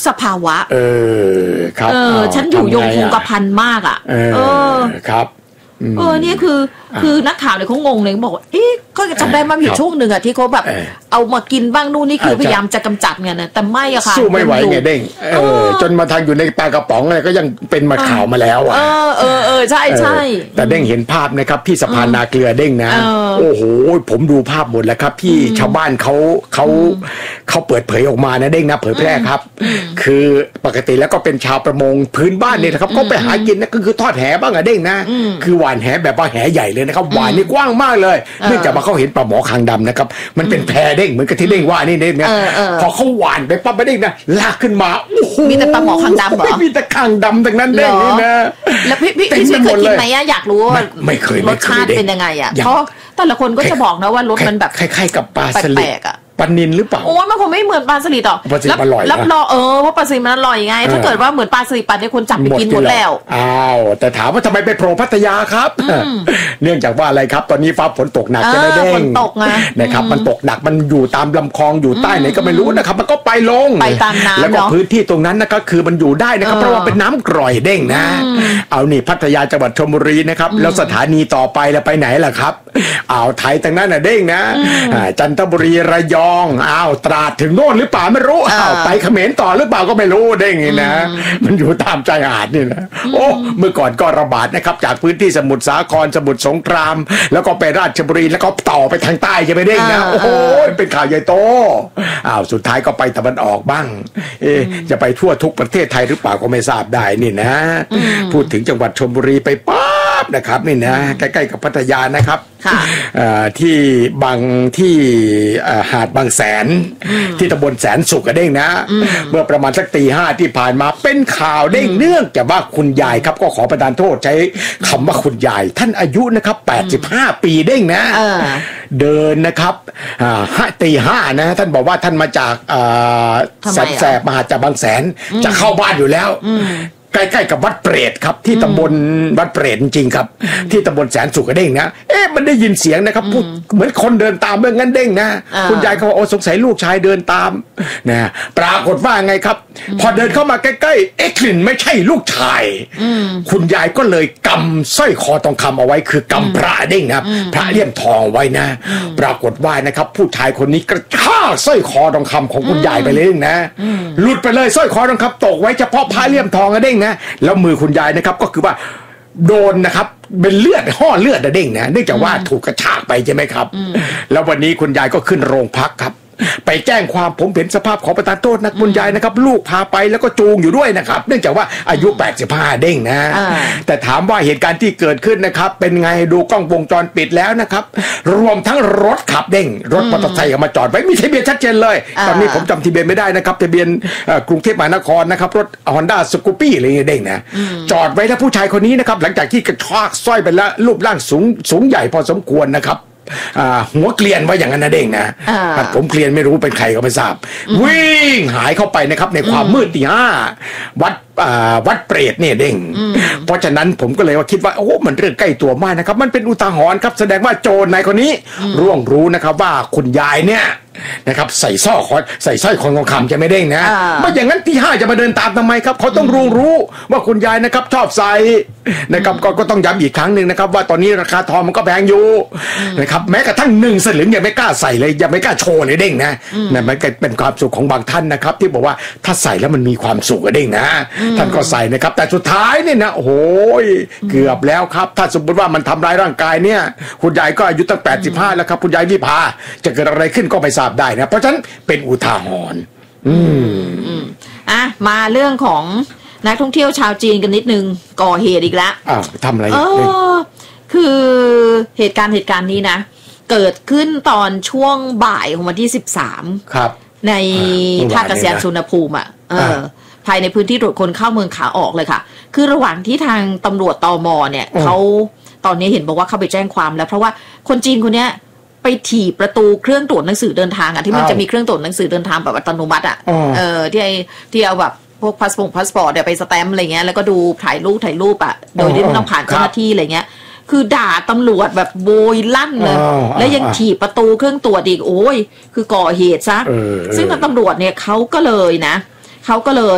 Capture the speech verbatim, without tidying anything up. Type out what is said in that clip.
สภาวะเออครับเออฉันอยู่ยงคงกระพันมากอ่ะเออครับเออเนี่ยคือคือนักข่าวเนี่ยเขางงเลยบอกว่าเอ๊ะก็จำได้มาอยู่ช่วงหนึ่งอะที่เขาแบบเอามากินบ้างนู่นนี่คือพยายามจะกำจัดไงนะแต่ไม่อะค่ะสู้ไม่ไหวไงเด้งเออจนมาทางอยู่ในปลากระป๋องอะไรก็ยังเป็นมาข่าวมาแล้วอ่ะเออเออเออใช่ใช่แต่เด้งเห็นภาพนะครับที่สะพานนาเกลือเด้งนะโอ้โหผมดูภาพหมดแล้วครับที่ชาวบ้านเขาเขาเขาเปิดเผยออกมานะเด้งนะเผยแพร่ครับคือปกติแล้วก็เป็นชาวประมงพื้นบ้านเนี่ยนะครับเขาไปหากินนะก็คือทอดแหบ้างอะเด้งนะคือหวานแหแบบว่าแหใหญ่เลยนะครับหวานนี่กว้างมากเลยเนื่องจากว่าเขาเห็นปลาหมอคางดำนะครับมันเป็นแพเด้งเหมือนกับที่เด้งว่านี่เด้งนะพอเขาหวานไปปั๊บไปเด้งนะลากขึ้นมาโอ้โหมีแต่ปลาหมอคางดำเหรอมีแต่คางดำทั้งนั้นเด้งนี่นะแล้วพี่พี่พี่เคยกินไหมอยากรู้ว่าไม่เคยรสชาติเป็นยังไงอ่ะเพราะแต่ละคนก็จะบอกนะว่ารสมันแบบคล้ายๆกับปลาสลิดปลานิลหรือเปล่าโอ้ยมันคงไม่เหมือนปลาสลิดหรอกปลาสลิดอร่อยรับรองเออว่าปลาสลิดมันอร่อยไงถ้าเกิดว่าเหมือนปลาสลิดปลาเนี่ยคนจับไปกินหมดแล้วอ้าวแต่ถามว่าทำไมไปโผล่พัทยาครับเนื่องจากว่าอะไรครับตอนนี้ฟ้าฝนตกหนักจะได้เด้งฝนตกนะนะครับมันตกหนักมันอยู่ตามลำคลองอยู่ใต้ไหนก็ไม่รู้นะครับมันก็ไปลงไปตามน้ำแล้วก็พื้นที่ตรงนั้นนะครับคือมันอยู่ได้นะครับเพราะว่าเป็นน้ำกร่อยเด้งนะเอานี่พัทยาจังหวัดชลบุรีนะครับแล้วสถานีต่อไปแล้วไปไหนล่ะครับอ่าวไทยทางนั้นน่ะเด้งนะจันทบุรีระยองอ้าวตราดถึงโน่นหรือเปล่าไม่รู้อ้าวไปเขมรต่อหรือเปล่าก็ไม่รู้เด้งนี่นะมันอยู่ตามชายหาดนี่นะโอ้เมื่อก่อนก็ระบาดนะครับจากพื้นที่สมุทรสาครสมุทรสงครามแล้วก็ไปราชบุรีแล้วก็ต่อไปทางใต้จะไปเด้งนะโอ้โหเป็นข่าวใหญ่โตอ้าวสุดท้ายก็ไปตะวันออกบ้างเอ๊ะจะไปทั่วทุกประเทศไทยหรือเปล่าก็ไม่ทราบได้นี่นะพูดถึงจังหวัดชลบุรีไปปั๊บนะครับนี่นะใกล้ๆกับพัทยานะครับที่บางที่หาดบางแสนที่ตำบลแสนสุขก็เด้งนะเมื่อประมาณสักตีห้าที่ผ่านมาเป็นข่าวเด้งเนื่องจากว่าคุณยายครับก็ขอประทานโทษใช้คำว่าคุณยายท่านอายุนะครับแปดสิบห้าปีเด้งนะเดินนะครับตีห้านะท่านบอกว่าท่านมาจากแสนแสบมาจากบางแสนจะเข้าบ้านอยู่แล้วใกล้ๆกับวัดเปรตครับที่ตำบลวัดเปรตจริงๆครับที่ตำบลแสนสุขก็เด้งนะเอ๊ะมันได้ยินเสียงนะครับพูดเหมือนคนเดินตามเมื่องั้นเด้งนะคุณยายเขาบอกโอ้สงสัยลูกชายเดินตามนะปรากฏว่าไงครับพอเดินเข้ามาใกล้ๆเอ๊ะกลิ่นไม่ใช่ลูกชายคุณยายก็เลยกำสร้อยคอทองคำเอาไว้คือกำพระเด้งนะพระเลี่ยมทองไว้นะปรากฏว่านะครับผู้ชายคนนี้กระชากสร้อยคอทองคำของคุณยายไปเลยนะหลุดไปเลยสร้อยคอทองคำตกไว้เฉพาะพระเลี่ยมทองเด้งนะแล้วมือคุณยายนะครับก็คือว่าโดนนะครับเป็นเลือดห่อเลือดเด้งนะเนื่องจากว่าถูกกระชากไปใช่ไหมครับแล้ววันนี้คุณยายก็ขึ้นโรงพักครับไปแจ้งความผมเห็นสภาพขอประทานโทษนะคุณยายนะครับลูกพาไปแล้วก็จูงอยู่ด้วยนะครับเนื่องจากว่าอายุแปดสิบห้าเด้งนะแต่ถามว่าเหตุการณ์ที่เกิดขึ้นนะครับเป็นไงดูกล้องวงจรปิดแล้วนะครับรวมทั้งรถขับเด้งรถมอเตอร์ไซค์มาจอดไว้มีทะเบียนชัดเจนเลยตอนนี้ผมจำทะเบียนไม่ได้นะครับทะเบียนกรุงเทพมหานครนะครับรถ Honda Scoopy อะไรเด้งนะจอดไว้แล้วผู้ชายคนนี้นะครับหลังจากที่กระชากสร้อยไปแล้วรูปร่างสูงสูงใหญ่พอสมควรนะครับหัวเกลียนว่าอย่างนั้นนะเด้งนะผมเกลียนไม่รู้เป็นใครก็ไม่ทราบวิ่งหายเข้าไปนะครับในความมืดตีห้าวัดวัดเปรตเนี่ยเด้งเพราะฉะนั้นผมก็เลยว่าคิดว่าโอ้มันเรื่องใกล้ตัวมากนะครับมันเป็นอุทาหรณ์ครับแสดงว่าโจรนายคนนี้ร่วงรู้นะครับว่าคุณยายเนี่ยนะครับใส่สร้อยคอใส่สร้อยคอทองคำจะไม่เด้งนะไม่อย่างนั้นที่ห้าจะมาเดินตามทำไมครับเขาต้องรู้รู้ว่าคุณยายนะครับชอบใส่นะครับก็ก็ต้องย้ำอีกครั้งหนึ่งนะครับว่าตอนนี้ราคาทองมันก็แพงอยู่นะครับแม้กระทั่งหนึ่งสลึงยังไม่กล้าใส่เลยยังไม่กล้าโชว์เลยเด้งนะนั่นมันเป็นความสุขของบางท่านนะครับที่บอกว่าถ้าใส่แล้วมันมีความสุขก็เด้งนะท่านก็ใส่นะครับแต่สุดท้ายเนี่ยนะโอ้โหเกือบแล้วครับถ้าสมมติว่ามันทำร้ายร่างกายเนี่ยคุณยายก็อายุตั้งแปดสิบห้าแล้วครับคุณยายวิภาจะเกิดอะไรขึ้นก็ไม่ทราบได้นะเพราะฉะนั้นเป็นอุทาหรณ์อืมอ่ะมาเรื่องของนักท่องเที่ยวชาวจีนกันนิดนึงก่อเหตุอีกแล้วอ้าวทำอะไรเออคือเหตุการณ์เหตุการณ์นี้นะเกิดขึ้นตอนช่วงบ่ายของวันที่สิบสามครับในท่าอากาศยานสุวรรณภูมิอ่ะเออภายในพื้นที่ตรวจคนเข้าเมืองขาออกเลยค่ะคือระหว่างที่ทางตำรวจตม.เนี่ยเขาตอนนี้เห็นบอกว่าเข้าไปแจ้งความแล้วเพราะว่าคนจีนคนเนี้ยไปถีบประตูเครื่องตรวจหนังสือเดินทางอ่ะที่มันจะมีเครื่องตรวจหนังสือเดินทางแบบอัตโนมัติอ่ะเออที่ที่เอาแบบพวกพาสปอร์ตพาสปอร์ตเดี๋ยวไปสแตมป์อะไรเงี้ยแล้วก็ดูถ่ายรูปถ่ายรูปอ่ะโดยที่ไม่ต้องผ่านเจ้าหน้าที่อะไรเงี้ยคือด่าตำรวจแบบโวยลั่นเลยแล้วยังถีบประตูเครื่องตรวจอีกโอ้ยคือก่อเหตุซะซึ่งทางตำรวจเนี่ยเขาก็เลยนะเขาก็เลย